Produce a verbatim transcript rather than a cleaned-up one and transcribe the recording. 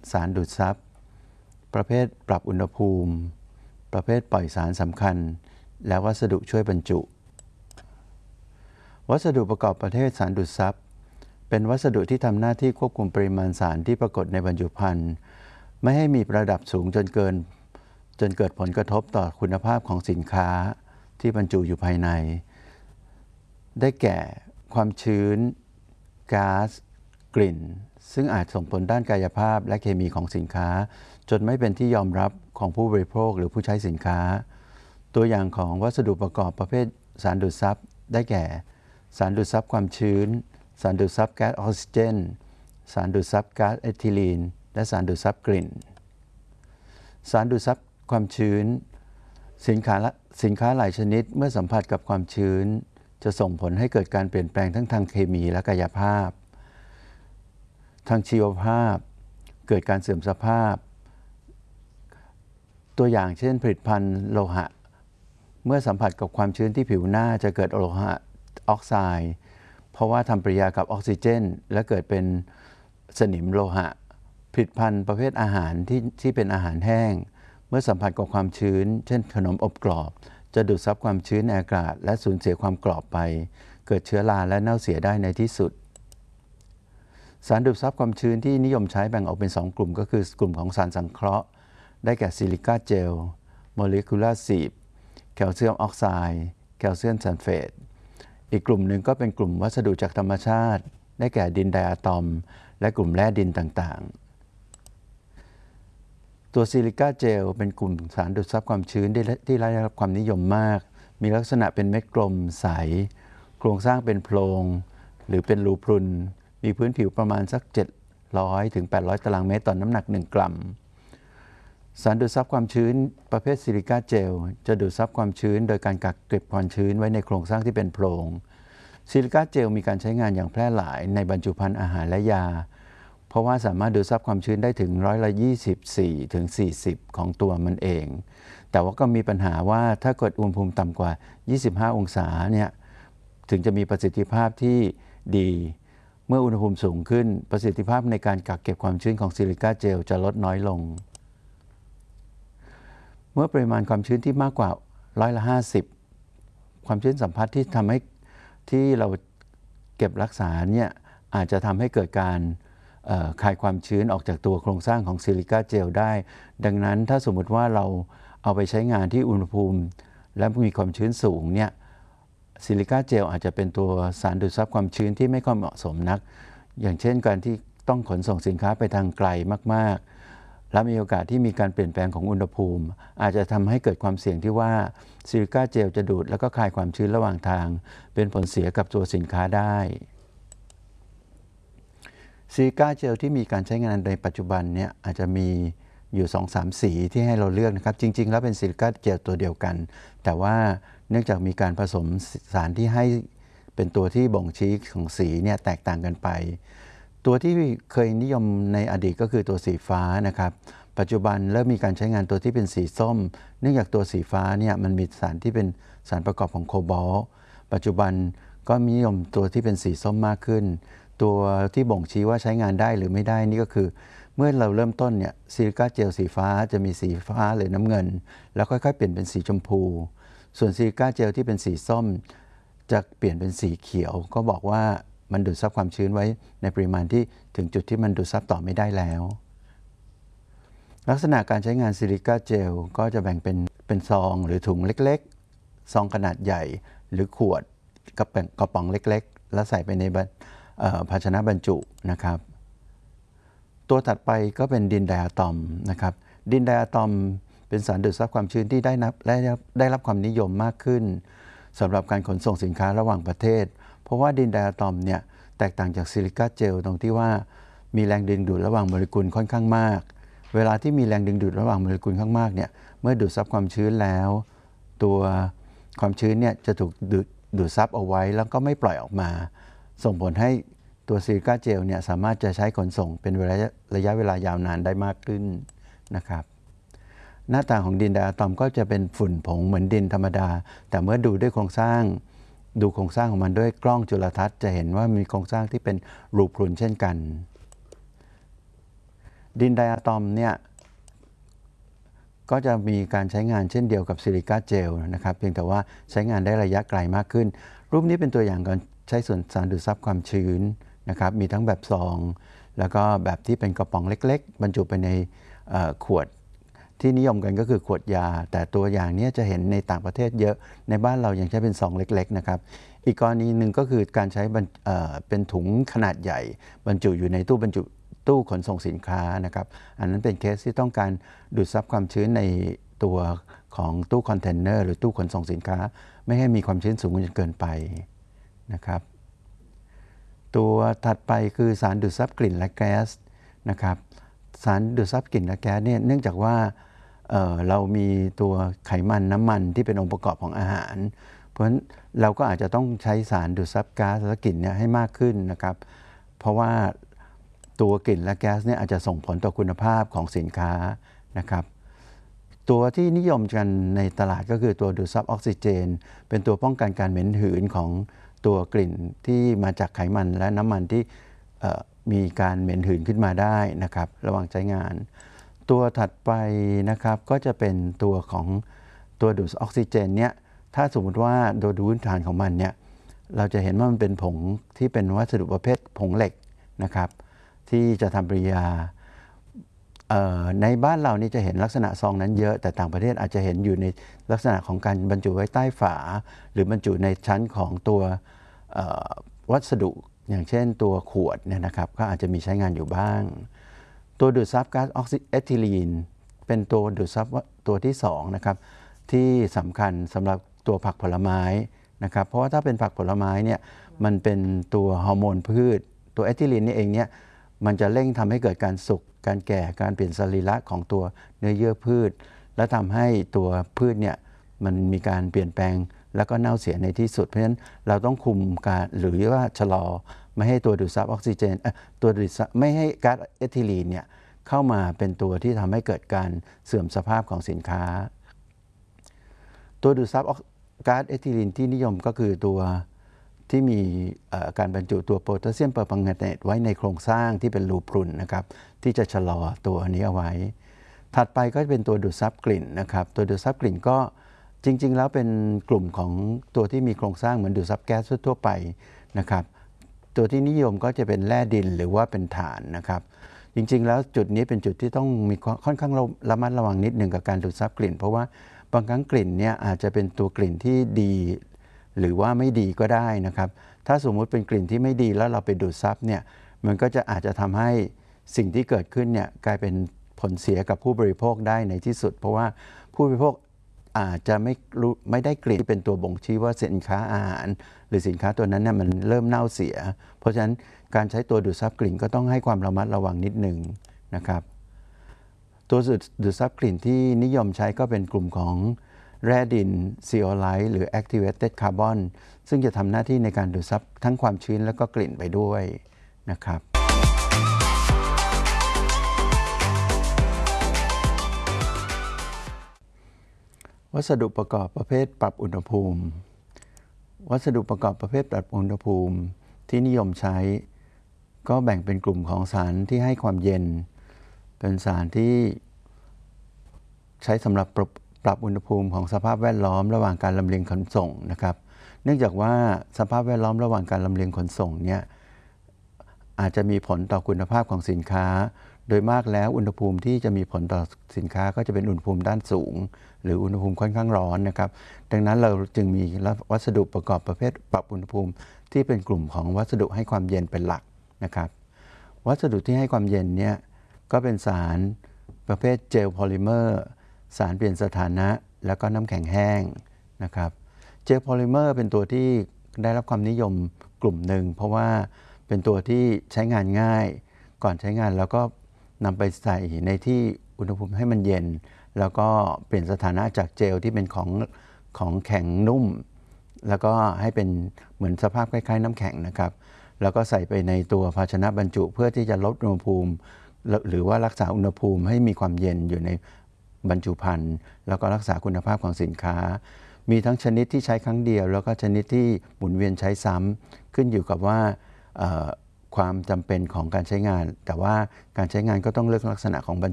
สารดูดซับประเภทปรับอุณหภูมิประเภทปล่อยสารสำคัญและวัสดุช่วยบรรจุวัสดุประกอบประเภทสารดูดซับเป็นวัสดุที่ทำหน้าที่ควบคุมปริมาณสารที่ปรากฏในบรรจุภัณฑ์ไม่ให้มีระดับสูงจนเกินจนเกิดผลกระทบต่อคุณภาพของสินค้าที่บรรจุอยู่ภายในได้แก่ความชื้นก๊าซกลิ่นซึ่งอาจส่งผลด้านกายภาพและเคมีของสินค้าจนไม่เป็นที่ยอมรับของผู้บริโภคหรือผู้ใช้สินค้าตัวอย่างของวัสดุประกอบประเภทสารดูดซับได้แก่สารดูดซับความชื้นสารดูดซับแก๊สออกซิเจนสารดูดซับก๊าซเอทิลีนและสารดูดซับกลิ่นสารดูดซับความชื้นสินค้าสินค้าหลายชนิดเมื่อสัมผัสกับความชื้นจะส่งผลให้เกิดการเปลี่ยนแปลงทั้งทางเคมีและกายภาพทางชีวภาพเกิดการเสื่อมสภาพตัวอย่างเช่นผลิตภัณฑ์โลหะเมื่อสัมผัสกับความชื้นที่ผิวหน้าจะเกิดโลหะออกไซด์เพราะว่าทำปฏิกิริยากับออกซิเจนและเกิดเป็นสนิมโลหะผลิตภัณฑ์ประเภทอาหารที่ที่เป็นอาหารแห้งเมื่อสัมผัสกับความชื้นเช่นขนมอบกรอบจะดูดซับความชื้นในอากาศและสูญเสียความกรอบไปเกิดเชื้อราและเน่าเสียได้ในที่สุดสารดูดซับความชื้นที่นิยมใช้แบ่งออกเป็นสองกลุ่มก็คือกลุ่มของสารสังเคราะห์ได้แก่ซิลิก้าเจลโมเลกุลาร์ซีฟแคลเซียมออกไซด์แคลเซียมซัลเฟตอีกกลุ่มหนึ่งก็เป็นกลุ่มวัสดุจากธรรมชาติได้แก่ดินไดอะตอมและกลุ่มแร่ดินต่างๆตัวซิลิก้าเจลเป็นกลุ่มสารดูดซับความชื้นที่ได้รับความนิยมมากมีลักษณะเป็นเม็ดกลมใสโครงสร้างเป็นโพรงหรือเป็นรูพรุนมีพื้นผิวประมาณสักเจ็ดร้อยถึงแปดร้อยตารางเมตรต่อน้ำหนักหนึ่งกรัมสารดูดซับความชื้นประเภทซิลิก้าเจลจะดูดซับความชื้นโดยการกักเก็บความชื้นไว้ในโครงสร้างที่เป็นโพรงซิลิก้าเจลมีการใช้งานอย่างแพร่หลายในบรรจุภัณฑ์อาหารและยาเพราะว่าสามารถดูดซับความชื้นได้ถึงร้อยละยี่สิบสี่ถึงสี่สิบของตัวมันเองแต่ว่าก็มีปัญหาว่าถ้าเกิดอุณหภูมิต่ำกว่ายี่สิบห้าองศาเนี่ยถึงจะมีประสิทธิภาพที่ดีเมื่ออุณหภูมิสูงขึ้นประสิทธิภาพในการกักเก็บความชื้นของซิลิก้าเจลจะลดน้อยลงเมื่อปริมาณความชื้นที่มากกว่าร้อยละห้าสิบความชื้นสัมผัสที่ทำให้ที่เราเก็บรักษาเนี่ยอาจจะทำให้เกิดการคายความชื้นออกจากตัวโครงสร้างของซิลิก้าเจลได้ดังนั้นถ้าสมมติว่าเราเอาไปใช้งานที่อุณหภูมิและมีความชื้นสูงเนี่ยซิลิก้าเจลอาจจะเป็นตัวสารดูดซับความชื้นที่ไม่ค่อยเหมาะสมนักอย่างเช่นการที่ต้องขนส่งสินค้าไปทางไกลมากๆและมีโอกาสที่มีการเปลี่ยนแปลงของอุณหภูมิอาจจะทำให้เกิดความเสี่ยงที่ว่าซิลิก้าเจลจะดูดแล้วก็คายความชื้นระหว่างทางเป็นผลเสียกับตัวสินค้าได้ซิลิก้าเจลที่มีการใช้งานในปัจจุบันเนี่ยอาจจะมีอยู่ สองถึงสาม สีที่ให้เราเลือกนะครับจริงๆแล้วเป็นซิลิก้าเจลตัวเดียวกันแต่ว่าเนื่องจากมีการผสมสารที่ให้เป็นตัวที่บ่งชี้ของสีเนี่ยแตกต่างกันไปตัวที่เคยนิยมในอดีตก็คือตัวสีฟ้านะครับปัจจุบันเริ่มมีการใช้งานตัวที่เป็นสีส้มเนื่องจากตัวสีฟ้าเนี่ยมันมีสารที่เป็นสารประกอบของโคบอลต์ปัจจุบันก็มีนิยมตัวที่เป็นสีส้มมากขึ้นตัวที่บ่งชี้ว่าใช้งานได้หรือไม่ได้นี่ก็คือเมื่อเราเริ่มต้นเนี่ยซิลิก้าเจลสีฟ้าจะมีสีฟ้าหรือน้ำเงินแล้วค่อยๆเปลี่ยนเป็นสีชมพูส่วนซิลิก้าเจลที่เป็นสีส้มจะเปลี่ยนเป็นสีเขียวก็บอกว่ามันดูดซับความชื้นไว้ในปริมาณที่ถึงจุดที่มันดูดซับต่อไม่ได้แล้วลักษณะการใช้งานซิลิก้าเจลก็จะแบ่งเป็นเป็นซองหรือถุงเล็กๆซองขนาดใหญ่หรือขวดกับกระป๋องเล็กๆแล้วใส่ไปในภาชนะบรรจุนะครับตัวถัดไปก็เป็นดินไดอะตอมนะครับดินไดอะตอมเป็นสารดูดซับความชื้นที่ได้นับได้ได้รับความนิยมมากขึ้นสำหรับการขนส่งสินค้าระหว่างประเทศเพราะว่าดินไดอะตอมเนี่ยแตกต่างจากซิลิก้าเจลตรงที่ว่ามีแรงดึงดูดระหว่างโมเลกุลค่อนข้างมากเวลาที่มีแรงดึงดูดระหว่างโมเลกุลข้างมากเนี่ยเมื่อดูดซับความชื้นแล้วตัวความชื้นเนี่ยจะถูกดูดดูดซับเอาไว้แล้วก็ไม่ปล่อยออกมาส่งผลให้ตัวซิลิก้าเจลเนี่ยสามารถจะใช้ขนส่งเป็นระยะระยะเวลายาวนานได้มากขึ้นนะครับหน้าตาของดินไดอะตอมก็จะเป็นฝุ่นผงเหมือนดินธรรมดาแต่เมื่อดูด้วยโครงสร้างดูโครงสร้างของมันด้วยกล้องจุลทรรศน์จะเห็นว่ามีโครงสร้างที่เป็นรูพรุนเช่นกันดินไดอะตอมเนี่ยก็จะมีการใช้งานเช่นเดียวกับซิลิก้าเจลนะครับเพียงแต่ว่าใช้งานได้ระยะไกลมากขึ้นรูปนี้เป็นตัวอย่างการใช้ส่วนสารดูดซับความชื้นนะครับมีทั้งแบบซองแล้วก็แบบที่เป็นกระป๋องเล็กๆบรรจุไปในขวดที่นิยมกันก็คือขวดยาแต่ตัวอย่างนี้จะเห็นในต่างประเทศเยอะในบ้านเรายังใช้เป็นซองเล็กๆนะครับอีกกรณีหนึ่งก็คือการใช้เป็นถุงขนาดใหญ่บรรจุอยู่ในตู้บรรจุตู้ขนส่งสินค้านะครับอันนั้นเป็นเคสที่ต้องการดูดซับความชื้นในตัวของตู้คอนเทนเนอร์หรือตู้ขนส่งสินค้าไม่ให้มีความชื้นสูงจนเกินไปนะครับตัวถัดไปคือสารดูดซับกลิ่นและแก๊สนะครับสารดูดซับกลิ่นและแก๊สเนี่ยเนื่องจากว่า เอ่อ เรามีตัวไขมันน้ำมันที่เป็นองค์ประกอบของอาหารเพราะฉะนั้นเราก็อาจจะต้องใช้สารดูดซับก๊าซและกลิ่นเนี่ยให้มากขึ้นนะครับเพราะว่าตัวกลิ่นและแก๊สเนี่ยอาจจะส่งผลต่อคุณภาพของสินค้านะครับตัวที่นิยมกันในตลาดก็คือตัวดูดซับออกซิเจนเป็นตัวป้องกันการเหม็นหืนของตัวกลิ่นที่มาจากไขมันและน้ำมันที่มีการเหม็นหืนขึ้นมาได้นะครับระหว่างใช้งานตัวถัดไปนะครับก็จะเป็นตัวของตัวดูดออกซิเจนเนี่ยถ้าสมมติว่าโดยดูพื้นฐานของมันเนี่ยเราจะเห็นว่ามันเป็นผงที่เป็นวัสดุประเภทผงเหล็กนะครับที่จะทำปฏิกิริยาในบ้านเรานี่จะเห็นลักษณะซองนั้นเยอะแต่ต่างประเทศอาจจะเห็นอยู่ในลักษณะของการบรรจุไว้ใต้ฝาหรือบรรจุในชั้นของตัววัสดุอย่างเช่นตัวขวดเนี่ยนะครับก็อาจจะมีใช้งานอยู่บ้างตัวดูดซับก๊าซออกซิเอทิลีนเป็นตัวดูดซับตัวที่สองนะครับที่สำคัญสำหรับตัวผักผลไม้นะครับเพราะว่าถ้าเป็นผักผลไม้เนี่ยมันเป็นตัวฮอร์โมนพืชตัวเอทิลีนนี่เองเนี่ยมันจะเร่งทำให้เกิดการสุกการแก่การเปลี่ยนสรีระของตัวเนื้อเยื่อพืชและทำให้ตัวพืชเนี่ยมันมีการเปลี่ยนแปลงแล้วก็เน่าเสียในที่สุดเพราะฉะนั้นเราต้องคุมการหรือว่าชะลอไม่ให้ตัวดูดซับออกซิเจนตัวดูดซับไม่ให้ก๊าซเอทิลีนเนี่ยเข้ามาเป็นตัวที่ทำให้เกิดการเสื่อมสภาพของสินค้าตัวดูดซับก๊าซเอทิลีนที่นิยมก็คือตัวที่มีการบรรจุตัวโพแทสเซียมเปอร์มังกาเนตไว้ในโครงสร้างที่เป็นรูพรุนนะครับที่จะชะลอตัวนี้เอาไว้ถัดไปก็จะเป็นตัวดูดซับกลิ่นนะครับตัวดูดซับกลิ่นก็จริงๆแล้วเป็นกลุ่มของตัวที่มีโครงสร้างเหมือนดูดซับแก๊สทั่วไปนะครับตัวที่นิยมก็จะเป็นแร่ดินหรือว่าเป็นถ่านนะครับจริงๆแล้วจุดนี้เป็นจุดที่ต้องมีค่อนข้างระมัดระวังนิดหนึ่งกับการดูดซับกลิ่นเพราะว่าบางครั้งกลิ่นเนี่ยอาจจะเป็นตัวกลิ่นที่ดีหรือว่าไม่ดีก็ได้นะครับถ้าสมมุติเป็นกลิ่นที่ไม่ดีแล้วเราไปดูดซับเนี่ยมันก็จะอาจจะทำให้สิ่งที่เกิดขึ้นเนี่ยกลายเป็นผลเสียกับผู้บริโภคได้ในที่สุดเพราะว่าผู้บริโภคอาจจะไม่รู้ไม่ได้กลิ่นที่เป็นตัวบ่งชี้ว่าสินค้าอาหารหรือสินค้าตัวนั้นเนี่ยมันเริ่มเน่าเสียเพราะฉะนั้นการใช้ตัวดูดซับกลิ่นก็ต้องให้ความระมัดระวังนิดหนึ่งนะครับตัวดูดซับกลิ่นที่นิยมใช้ก็เป็นกลุ่มของแร่ดินซีโอไลท์หรือ activated carbon ซึ่งจะทำหน้าที่ในการดูดซับทั้งความชื้นและก็กลิ่นไปด้วยนะครับวัสดุประกอบประเภทปรับอุณหภูมิวัสดุประกอบประเภทปรับอุณหภูมิที่นิยมใช้ก็แบ่งเป็นกลุ่มของสารที่ให้ความเย็นเป็นสารที่ใช้สำหรับปรับอุณหภูมิของสภาพแวดล้อมระหว่างการลำเลียงขนส่งนะครับเนื่องจากว่าสภาพแวดล้อมระหว่างการลำเลียงขนส่งเนี่ยอาจจะมีผลต่อคุณภาพของสินค้าโดยมากแล้วอุณหภูมิที่จะมีผลต่อสินค้าก็จะเป็นอุณหภูมิด้านสูงหรืออุณหภูมิค่อนข้างร้อนนะครับดังนั้นเราจึงมีวัสดุประกอบประเภทปรับอุณหภูมิที่เป็นกลุ่มของวัสดุให้ความเย็นเป็นหลักนะครับวัสดุที่ให้ความเย็นเนี่ยก็เป็นสารประเภทเจลโพลิเมอร์สารเปลี่ยนสถานะแล้วก็น้ำแข็งแห้งนะครับเจลโพลิเมอร์เป็นตัวที่ได้รับความนิยมกลุ่มหนึ่งเพราะว่าเป็นตัวที่ใช้งานง่ายก่อนใช้งานแล้วก็นำไปใส่ในที่อุณหภูมิให้มันเย็นแล้วก็เปลี่ยนสถานะจากเจลที่เป็นของของแข็งนุ่มแล้วก็ให้เป็นเหมือนสภาพคล้ายๆน้ำแข็งนะครับแล้วก็ใส่ไปในตัวภาชนะบรรจุเพื่อที่จะลดอุณหภูมิหรือว่ารักษาอุณหภูมิให้มีความเย็นอยู่ในบรรจุภัณฑ์แล้วก็รักษาคุณภาพของสินค้ามีทั้งชนิดที่ใช้ครั้งเดียวแล้วก็ชนิดที่หมุนเวียนใช้ซ้ำขึ้นอยู่กับว่าความจำเป็นของการใช้งาน แต่ว่าการใช้งานก็ต้องเลือกลักษณะของบรร